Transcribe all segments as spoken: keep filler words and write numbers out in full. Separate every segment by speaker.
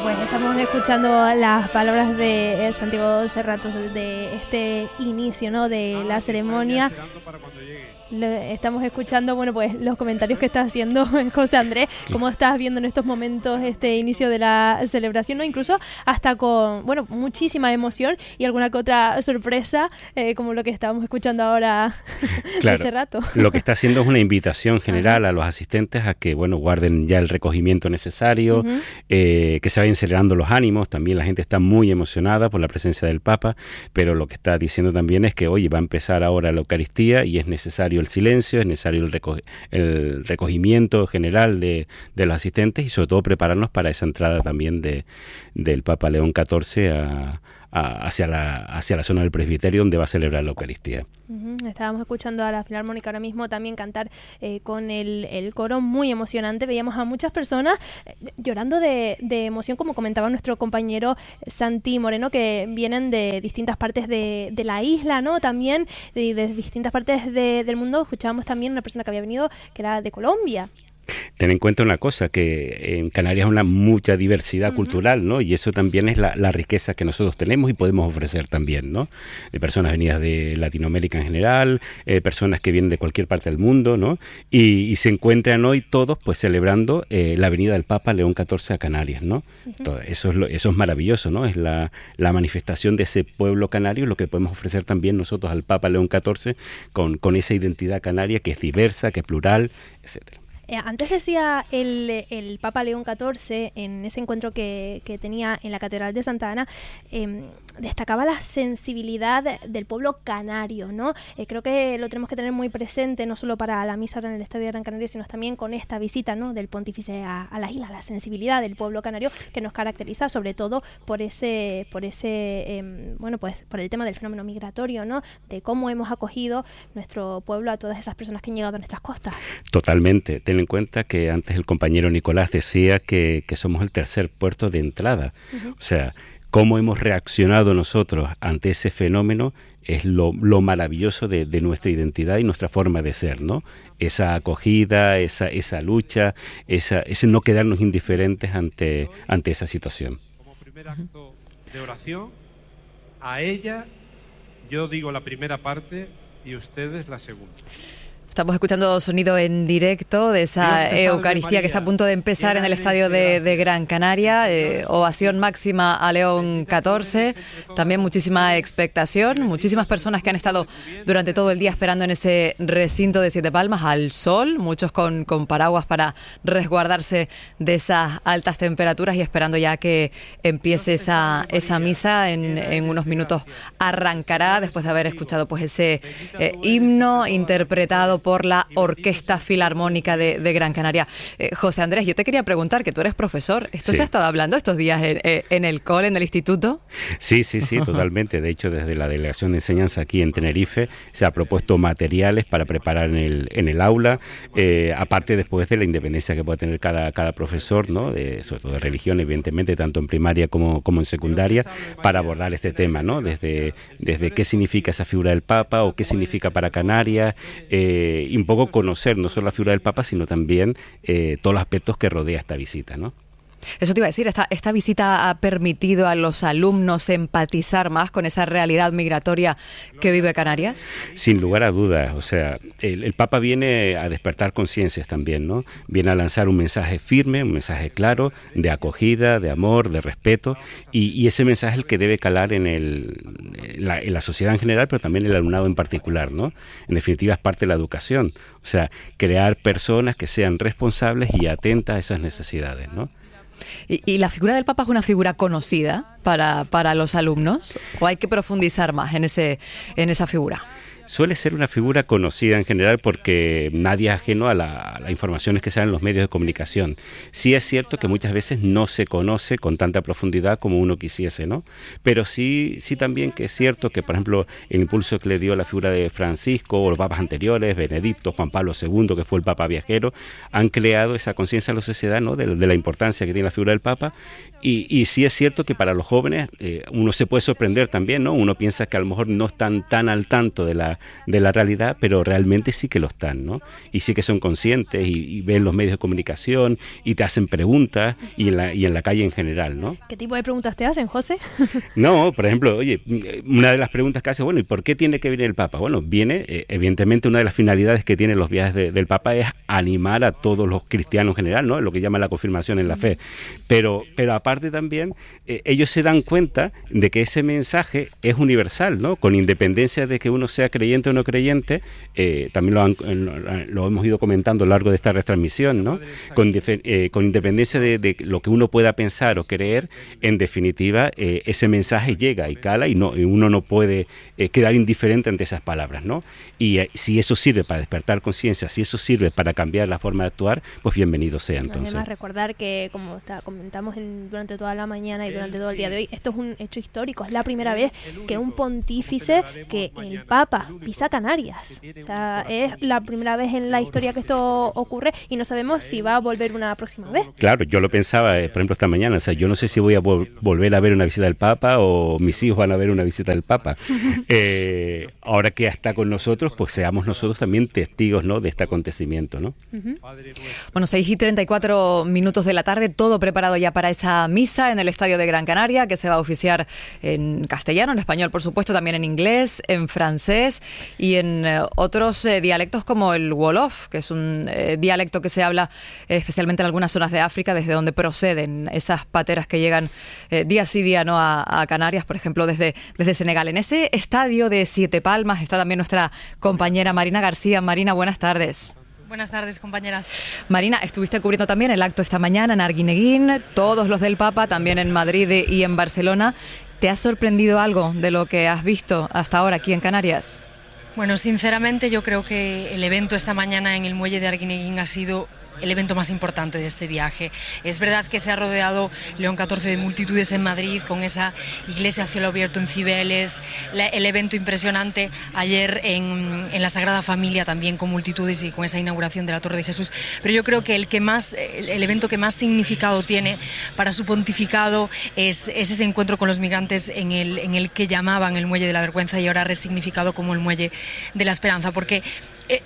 Speaker 1: pues estamos escuchando las palabras de Santiago Serratos de este inicio, ¿no?, de la ceremonia. Estamos escuchando, bueno, pues los comentarios que está haciendo José Andrés, cómo estás viendo en estos momentos este inicio de la celebración, ¿no? Incluso hasta con, bueno, muchísima emoción y alguna que otra sorpresa, eh, como lo que estábamos escuchando ahora. Claro, hace rato.
Speaker 2: Lo que está haciendo es una invitación general a los asistentes a que, bueno, guarden ya el recogimiento necesario, uh-huh. eh, que se vayan acelerando los ánimos. También la gente está muy emocionada por la presencia del Papa, pero lo que está diciendo también es que, oye, va a empezar ahora la Eucaristía y es necesario el silencio, es necesario el, reco- el recogimiento general de, de los asistentes y sobre todo prepararnos para esa entrada también de, del Papa León catorce a, a, hacia, la, hacia la zona del presbiterio donde va a celebrar la Eucaristía.
Speaker 1: Uh-huh. Estábamos escuchando a la Filarmónica ahora mismo también cantar eh, con el, el coro, muy emocionante. Veíamos a muchas personas eh, llorando de, de emoción, como comentaba nuestro compañero Santi Moreno, que vienen de distintas partes de, de la isla, ¿no? También de, de distintas partes de, del mundo. Escuchábamos también una persona que había venido que era de Colombia.
Speaker 2: Ten en cuenta una cosa, que en Canarias hay una mucha diversidad uh-huh. cultural, ¿no? Y eso también es la, la riqueza que nosotros tenemos y podemos ofrecer también, ¿no? De personas venidas de Latinoamérica en general, eh, personas que vienen de cualquier parte del mundo, ¿no? Y, y se encuentran hoy todos, pues, celebrando eh, la venida del Papa León catorce a Canarias, ¿no? Uh-huh. Todo, eso es lo, eso es maravilloso, ¿no? Es la, la manifestación de ese pueblo canario, lo que podemos ofrecer también nosotros al Papa León catorce con, con esa identidad canaria que es diversa, que es plural, etcétera.
Speaker 1: Eh, antes decía el, el Papa León catorce, en ese encuentro que, que tenía en la Catedral de Santa Ana, eh, destacaba la sensibilidad del pueblo canario, ¿no? Eh, creo que lo tenemos que tener muy presente, no solo para la misa ahora en el Estadio de Gran Canaria, sino también con esta visita, ¿no?, del pontífice a, a las islas, la sensibilidad del pueblo canario que nos caracteriza, sobre todo por ese, por ese, eh, bueno, pues por el tema del fenómeno migratorio, ¿no?, de cómo hemos acogido nuestro pueblo a todas esas personas que han llegado a nuestras costas.
Speaker 2: Totalmente. Ten en cuenta que antes el compañero Nicolás decía que, que somos el tercer puerto de entrada. Uh-huh. O sea, cómo hemos reaccionado nosotros ante ese fenómeno es lo, lo maravilloso de, de nuestra identidad y nuestra forma de ser, ¿no? Esa acogida, esa, esa lucha, esa, ese no quedarnos indiferentes ante, ante esa situación.
Speaker 3: Como primer acto de oración, a ella yo digo la primera parte y ustedes la segunda.
Speaker 4: Estamos escuchando sonido en directo de esa Eucaristía que está a punto de empezar en el estadio de, de Gran Canaria. Eh, ovación máxima a León catorce. También muchísima expectación. Muchísimas personas que han estado durante todo el día esperando en ese recinto de Siete Palmas al sol. Muchos con, con paraguas para resguardarse de esas altas temperaturas y esperando ya que empiece esa, esa misa. En, en unos minutos arrancará después de haber escuchado pues ese eh, himno interpretado por por la Orquesta Filarmónica de, de Gran Canaria. Eh, José Andrés, yo te quería preguntar, que tú eres profesor, ¿esto sí. se ha estado hablando estos días en, en el cole, en el instituto?
Speaker 2: Sí, sí, sí, totalmente. De hecho, desde la Delegación de Enseñanza aquí en Tenerife se ha propuesto materiales para preparar en el, en el aula, eh, aparte después de la independencia que puede tener cada, cada profesor, ¿no?, de, sobre todo de religión, evidentemente, tanto en primaria como, como en secundaria, para abordar este tema, ¿no? Desde, desde qué significa esa figura del Papa o qué significa para Canarias, eh, y un poco conocer no solo la figura del Papa, sino también eh, todos los aspectos que rodea esta visita, ¿no?
Speaker 4: Eso te iba a decir, esta, esta visita ha permitido a los alumnos empatizar más con esa realidad migratoria que vive Canarias.
Speaker 2: Sin lugar a dudas, o sea, el, el Papa viene a despertar conciencias también, ¿no? Viene a lanzar un mensaje firme, un mensaje claro, de acogida, de amor, de respeto, y, y ese mensaje es el que debe calar en, el, en, la, en la sociedad en general, pero también en el alumnado en particular, ¿no? En definitiva es parte de la educación, o sea, crear personas que sean responsables y atentas a esas necesidades, ¿no?
Speaker 4: ¿Y, y la figura del Papa es una figura conocida para, para los alumnos? ¿O hay que profundizar más en, ese, en esa figura?
Speaker 2: Suele ser una figura conocida en general porque nadie es ajeno a, la, a las informaciones que salen en los medios de comunicación. Sí es cierto que muchas veces no se conoce con tanta profundidad como uno quisiese, ¿no? Pero sí, sí también que es cierto que, por ejemplo, el impulso que le dio la figura de Francisco o los papas anteriores, Benedicto, Juan Pablo segundo, que fue el Papa viajero, han creado esa conciencia en la sociedad, ¿no?, de, de la importancia que tiene la figura del Papa. Y, y sí es cierto que para los jóvenes eh, uno se puede sorprender también, ¿no? Uno piensa que a lo mejor no están tan al tanto de la la, de la realidad, pero realmente sí que lo están, ¿no? Y sí que son conscientes y, y ven los medios de comunicación y te hacen preguntas y en la, y en la calle en general, ¿no?
Speaker 1: ¿Qué tipo de preguntas te hacen, José?
Speaker 2: No, por ejemplo, oye, una de las preguntas que hace, bueno, ¿y por qué tiene que venir el Papa? Bueno, viene, eh, evidentemente, una de las finalidades que tienen los viajes de, del Papa es animar a todos los cristianos en general, ¿no? Lo que llaman la confirmación en la fe. Pero, pero aparte también, eh, ellos se dan cuenta de que ese mensaje es universal, ¿no? Con independencia de que uno sea creyente o no creyente, eh, también lo, han, lo hemos ido comentando a lo largo de esta retransmisión, ¿no? Con, eh, con independencia de, de lo que uno pueda pensar o creer, en definitiva, eh, ese mensaje llega y cala y, no, y uno no puede eh, quedar indiferente ante esas palabras, ¿no? Y eh, si eso sirve para despertar conciencia, si eso sirve para cambiar la forma de actuar, pues bienvenido sea, entonces.
Speaker 1: Además, recordar que, como está, comentamos en, durante toda la mañana y durante todo el día de hoy, esto es un hecho histórico, es la primera vez que un pontífice, que el Papa pisa Canarias. O sea, es la primera vez en la historia que esto ocurre y no sabemos si va a volver una próxima vez.
Speaker 2: Claro, yo lo pensaba, eh, por ejemplo, esta mañana, o sea, yo no sé si voy a vol- volver a ver una visita del Papa o mis hijos van a ver una visita del Papa. eh, ahora que está con nosotros, pues seamos nosotros también testigos, ¿no?, de este acontecimiento, ¿no?
Speaker 1: Uh-huh.
Speaker 4: Bueno, seis y treinta y cuatro minutos de la tarde, todo preparado ya para esa misa en el Estadio de Gran Canaria, que se va a oficiar en castellano, en español, por supuesto, también en inglés, en francés y en eh, otros eh, dialectos como el Wolof, que es un eh, dialecto que se habla eh, especialmente en algunas zonas de África, desde donde proceden esas pateras que llegan eh, día sí día no a, a Canarias, por ejemplo, desde, desde Senegal. En ese estadio de Siete Palmas está también nuestra compañera Marina García. Marina, buenas tardes.
Speaker 5: Buenas tardes, compañeras.
Speaker 4: Marina, estuviste cubriendo también el acto esta mañana en Arguineguín, todos los del Papa, también en Madrid y en Barcelona. ¿Te ha sorprendido algo de lo que has visto hasta ahora aquí en Canarias?
Speaker 5: Bueno, sinceramente yo creo que el evento esta mañana en el muelle de Arguineguín ha sido el evento más importante de este viaje. Es verdad que se ha rodeado León catorce de multitudes en Madrid, con esa iglesia a cielo abierto en Cibeles, la, el evento impresionante ayer en, en la Sagrada Familia también con multitudes y con esa inauguración de la Torre de Jesús, pero yo creo que el, que más, el, el evento que más significado tiene para su pontificado es, es ese encuentro con los migrantes en el, en el que llamaban el Muelle de la Vergüenza y ahora resignificado como el Muelle de la Esperanza, porque eh,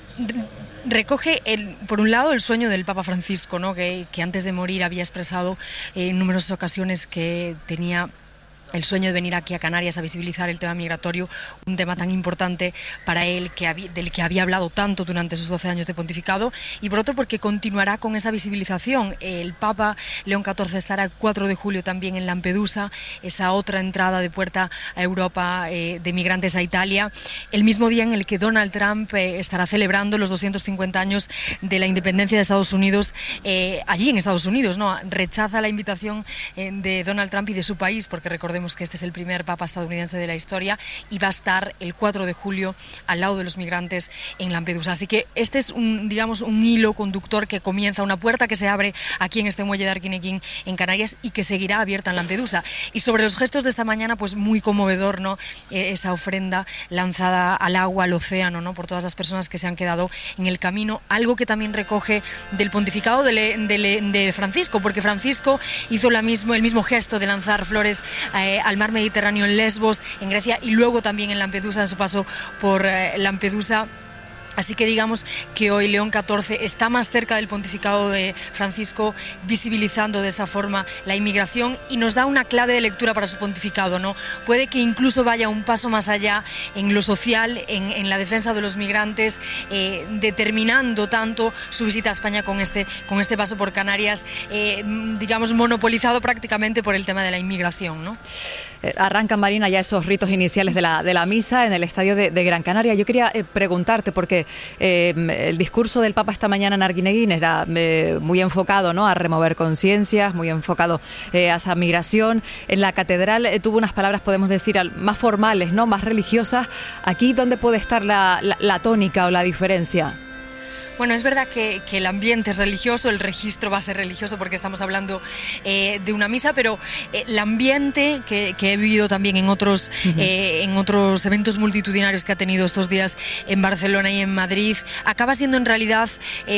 Speaker 5: recoge, el, por un lado, el sueño del Papa Francisco, ¿no?, que, que antes de morir había expresado eh, en numerosas ocasiones que tenía el sueño de venir aquí a Canarias a visibilizar el tema migratorio, un tema tan importante para él, que había, del que había hablado tanto durante sus doce años de pontificado, y por otro porque continuará con esa visibilización. El Papa León catorce estará el cuatro de julio también en Lampedusa, esa otra entrada de puerta a Europa eh, de migrantes a Italia, el mismo día en el que Donald Trump eh, estará celebrando los doscientos cincuenta años de la independencia de Estados Unidos, eh, allí en Estados Unidos, ¿no? Rechaza la invitación eh, de Donald Trump y de su país, porque recordemos que este es el primer papa estadounidense de la historia, y va a estar el cuatro de julio al lado de los migrantes en Lampedusa. Así que este es un, digamos, un hilo conductor que comienza, una puerta que se abre aquí en este muelle de Arguineguín en Canarias y que seguirá abierta en Lampedusa. Y sobre los gestos de esta mañana, pues muy conmovedor, ¿no? Eh, esa ofrenda lanzada al agua, al océano, ¿no?, por todas las personas que se han quedado en el camino, algo que también recoge del pontificado de, Le, de, Le, de Francisco, porque Francisco hizo la mismo, el mismo gesto de lanzar flores eh, al mar Mediterráneo en Lesbos, en Grecia, y luego también en Lampedusa, en su paso por eh, Lampedusa. Así que digamos que hoy León catorce está más cerca del pontificado de Francisco, visibilizando de esta forma la inmigración, y nos da una clave de lectura para su pontificado, ¿no? Puede que incluso vaya un paso más allá en lo social, en, en la defensa de los migrantes, eh, determinando tanto su visita a España con este, con este paso por Canarias, eh, digamos monopolizado prácticamente por el tema de la inmigración, ¿no?
Speaker 4: Eh, arrancan, Marina, ya esos ritos iniciales de la, de la misa en el estadio de, de Gran Canaria. Yo quería eh, preguntarte, porque eh, el discurso del Papa esta mañana en Arguineguín era eh, muy enfocado, ¿no?, a remover conciencias, muy enfocado eh, a esa migración. En la catedral eh, tuvo unas palabras, podemos decir, más formales, ¿no?, más religiosas. Aquí, ¿dónde puede estar la, la, la tónica o la diferencia?
Speaker 5: Bueno, es verdad que, que el ambiente es religioso, el registro va a ser religioso porque estamos hablando eh, de una misa, pero eh, el ambiente que, que he vivido también en otros, uh-huh. eh, en otros eventos multitudinarios que ha tenido estos días en Barcelona y en Madrid, acaba siendo en realidad... Eh,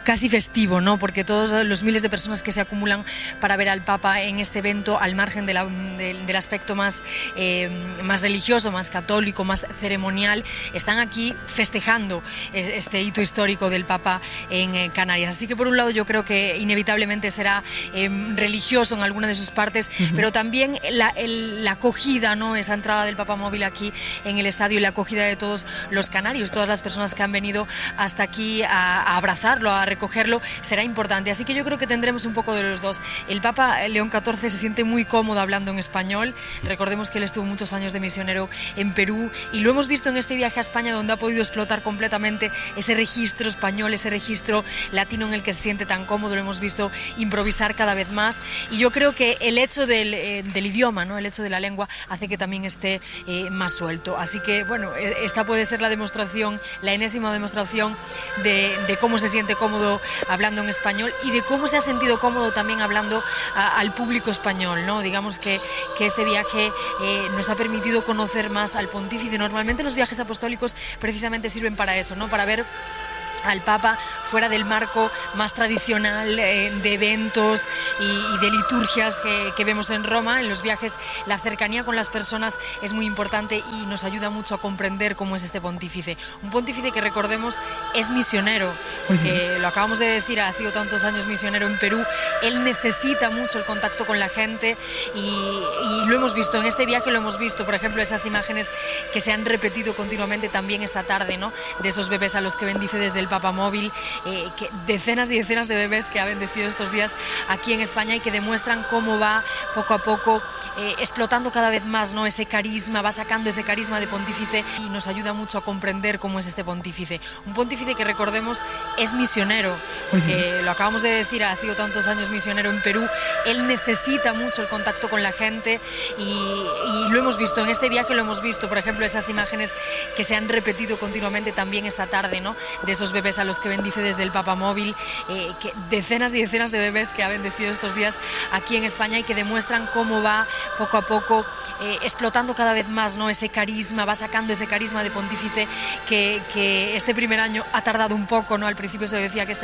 Speaker 5: casi festivo, ¿no? Porque todos los miles de personas que se acumulan para ver al Papa en este evento, al margen de la, de, del aspecto más, eh, más religioso, más católico, más ceremonial, están aquí festejando este hito histórico del Papa en eh, Canarias. Así que por un lado yo creo que inevitablemente será eh, religioso en alguna de sus partes, uh-huh. pero también la, el, la acogida, ¿no? Esa entrada del Papa móvil aquí en el estadio y la acogida de todos los canarios, todas las personas que han venido hasta aquí a, a abrazarlo, a recogerlo, será importante. Así que yo creo que tendremos un poco de los dos. El Papa León catorce se siente muy cómodo hablando en español. Recordemos que él estuvo muchos años de misionero en Perú y lo hemos visto en este viaje a España, donde ha podido explotar completamente ese registro español, ese registro latino en el que se siente tan cómodo. Lo hemos visto improvisar cada vez más y yo creo que el hecho del, eh, del idioma, ¿no? El hecho de la lengua hace que también esté eh, más suelto. Así que bueno, esta puede ser la demostración, la enésima demostración de, de cómo se siente cómodo hablando en español y de cómo se ha sentido cómodo también hablando a, al público español, ¿no? Digamos que, que este viaje eh, nos ha permitido conocer más al pontífice. Normalmente los viajes apostólicos precisamente sirven para eso, ¿no? Para ver al Papa fuera del marco más tradicional eh, de eventos y, y de liturgias que, que vemos en Roma. En los viajes la cercanía con las personas es muy importante y nos ayuda mucho a comprender cómo es este pontífice. Un pontífice que, recordemos, es misionero, porque uh-huh. lo acabamos de decir, ha sido tantos años misionero en Perú. Él necesita mucho el contacto con la gente y, y lo hemos visto en este viaje, lo hemos visto, por ejemplo, esas imágenes que se han repetido continuamente también esta tarde, ¿no? De esos bebés a los que bendice desde el Papa móvil, eh, que decenas y decenas de bebés que ha bendecido estos días aquí en España y que demuestran cómo va poco a poco eh, explotando cada vez más, ¿no? Ese carisma, va sacando ese carisma de pontífice y nos ayuda mucho a comprender cómo es este pontífice. Un pontífice que, recordemos, es misionero, porque uh-huh. lo acabamos de decir, ha sido tantos años misionero en Perú. Él necesita mucho el contacto con la gente y, y lo hemos visto en este viaje, lo hemos visto, por ejemplo, esas imágenes que se han repetido continuamente también esta tarde, ¿no? De esos bebés a los que bendice desde el Papa móvil, eh, que decenas y decenas de bebés que ha bendecido estos días aquí en España y que demuestran cómo va poco a poco eh, explotando cada vez más, ¿no? Ese carisma, va sacando ese carisma de pontífice que, que este primer año ha tardado un poco, ¿no? Al principio se decía que este